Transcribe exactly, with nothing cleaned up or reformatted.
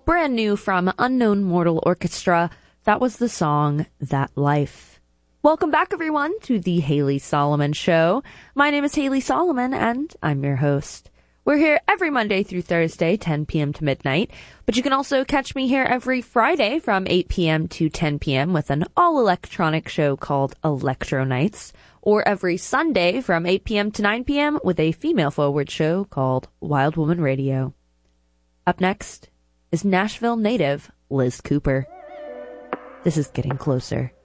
Brand new from Unknown Mortal Orchestra, that was the song That Life. Welcome back, everyone, to the Haley Solomon Show. My name is Haley Solomon, and I'm your host. We're here every Monday through Thursday, ten p.m. to midnight, but you can also catch me here every Friday from eight p.m. to ten p.m. with an all-electronic show called Electro Nights, or every Sunday from eight p.m. to nine p.m. with a female-forward show called Wild Woman Radio. Up next is Nashville native Liz Cooper. This is Getting Closer.